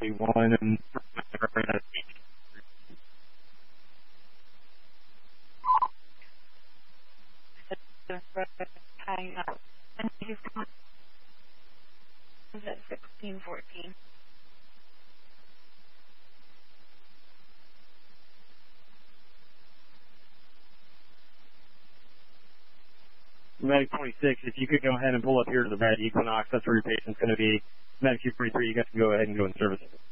41 and hang up. And he's going at 1614. Medic 26, if you could go ahead and pull up here to the red Equinox, that's where your patient's going to be. Medic 43, you guys can go ahead and go in service.